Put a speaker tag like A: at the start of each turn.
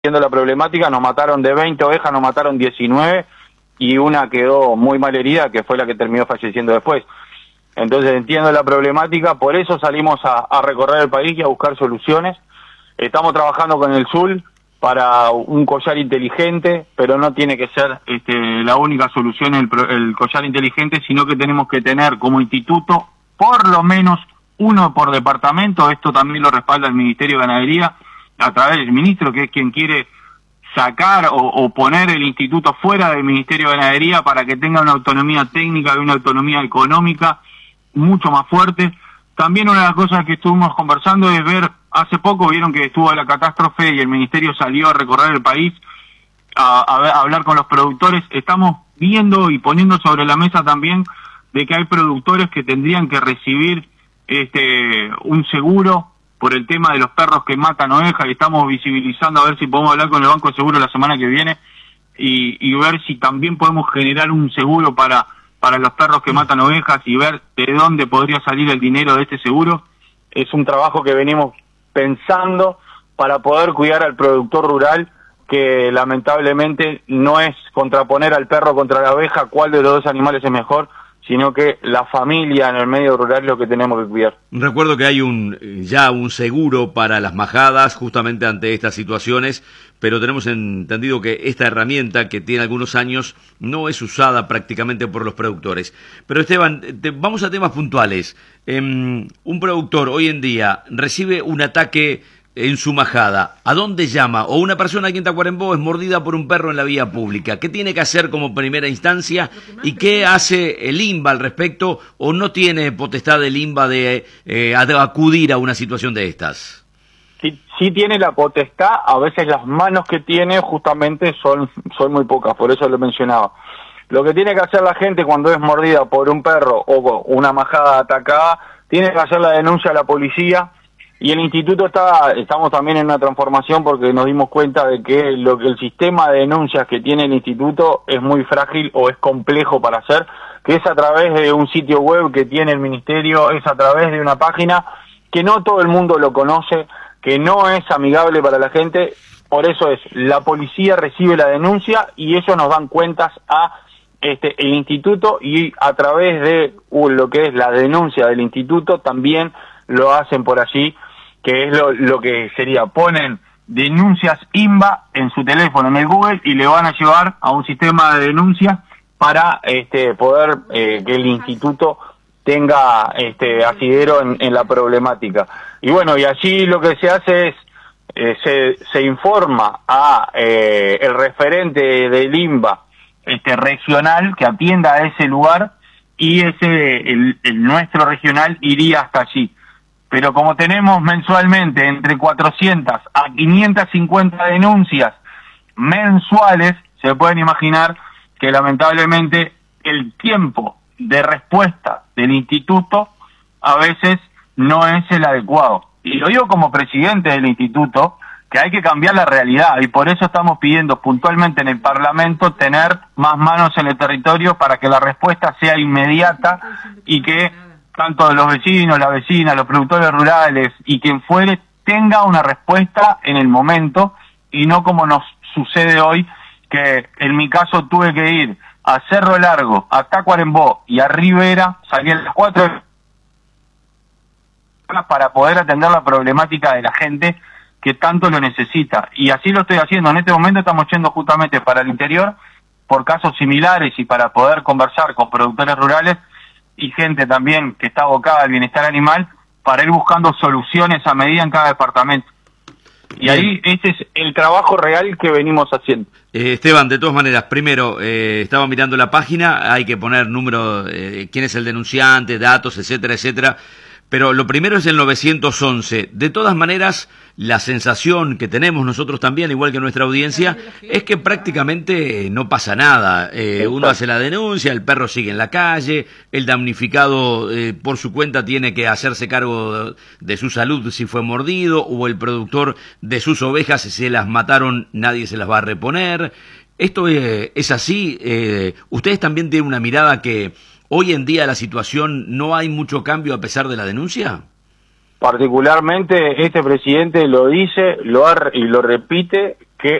A: Viendo la problemática, nos mataron de 20 ovejas, nos mataron 19 y una quedó muy mal herida, que fue la que terminó falleciendo después. Entonces entiendo la problemática, por eso salimos a recorrer el país y a buscar soluciones. Estamos trabajando con el SUL para un collar inteligente, pero no tiene que ser la única solución el collar inteligente, sino que tenemos que tener como instituto por lo menos uno por departamento. Esto también lo respalda el Ministerio de Ganadería a través del ministro, que es quien quiere sacar o poner el instituto fuera del Ministerio de Ganadería para que tenga una autonomía técnica y una autonomía económica mucho más fuerte. También una de las cosas que estuvimos conversando es ver, hace poco vieron que estuvo la catástrofe y el ministerio salió a recorrer el país a hablar con los productores. Estamos viendo y poniendo sobre la mesa también de que hay productores que tendrían que recibir un seguro por el tema de los perros que matan ovejas, y estamos visibilizando a ver si podemos hablar con el Banco de Seguro la semana que viene y ver si también podemos generar un seguro para los perros que matan ovejas y ver de dónde podría salir el dinero de este seguro. Es un trabajo que venimos pensando para poder cuidar al productor rural, que lamentablemente no es contraponer al perro contra la oveja, cuál de los dos animales es mejor, sino que la familia en el medio rural es lo que tenemos que cuidar.
B: Recuerdo que hay ya un seguro para las majadas justamente ante estas situaciones, pero tenemos entendido que esta herramienta, que tiene algunos años, no es usada prácticamente por los productores. Pero Esteban, vamos a temas puntuales. Un productor hoy en día recibe un ataque en su majada, ¿a dónde llama? O una persona aquí en Tacuarembó es mordida por un perro en la vía pública, ¿qué tiene que hacer como primera instancia y qué hace el INVA al respecto, o no tiene potestad el INVA de acudir a una situación de estas?
A: Sí tiene la potestad, a veces las manos que tiene justamente son muy pocas, por eso lo mencionaba. Lo que tiene que hacer la gente cuando es mordida por un perro o una majada atacada, tiene que hacer la denuncia a la policía. Y el instituto estamos también en una transformación, porque nos dimos cuenta de que el sistema de denuncias que tiene el instituto es muy frágil o es complejo para hacer, que es a través de un sitio web que tiene el ministerio, es a través de una página que no todo el mundo lo conoce, que no es amigable para la gente. Por eso la policía recibe la denuncia y ellos nos dan cuentas a el instituto, y a través de lo que es la denuncia del instituto también lo hacen por allí, que es lo que sería, ponen denuncias INVA en su teléfono, en el Google, y le van a llevar a un sistema de denuncias para poder que el instituto tenga asidero en la problemática. Y bueno, y allí lo que se hace es se informa a el referente del INVA regional que atienda a ese lugar, y el nuestro regional iría hasta allí. Pero como tenemos mensualmente entre 400 a 550 denuncias mensuales, se pueden imaginar que lamentablemente el tiempo de respuesta del instituto a veces no es el adecuado. Y lo digo como presidente del instituto, que hay que cambiar la realidad, y por eso estamos pidiendo puntualmente en el Parlamento tener más manos en el territorio para que la respuesta sea inmediata y que tanto los vecinos, la vecina, los productores rurales y quien fuere tenga una respuesta en el momento, y no como nos sucede hoy, que en mi caso tuve que ir a Cerro Largo, a Tacuarembó y a Rivera, salí a las 4 para poder atender la problemática de la gente que tanto lo necesita. Y así lo estoy haciendo. En este momento estamos yendo justamente para el interior por casos similares y para poder conversar con productores rurales y gente también que está abocada al bienestar animal, para ir buscando soluciones a medida en cada departamento. Y ahí ese es el trabajo real que venimos haciendo.
B: Esteban, de todas maneras, primero, estaba mirando la página, hay que poner número, quién es el denunciante, datos, etcétera, etcétera. Pero lo primero es el 911. De todas maneras, la sensación que tenemos nosotros también, igual que nuestra audiencia, es que prácticamente no pasa nada. Uno hace la denuncia, el perro sigue en la calle, el damnificado por su cuenta tiene que hacerse cargo de su salud si fue mordido, o el productor de sus ovejas, si se las mataron, nadie se las va a reponer. Esto es así. ¿Ustedes también tienen una mirada que hoy en día la situación no hay mucho cambio a pesar de la denuncia?
A: particularmente este presidente lo dice, y lo repite, que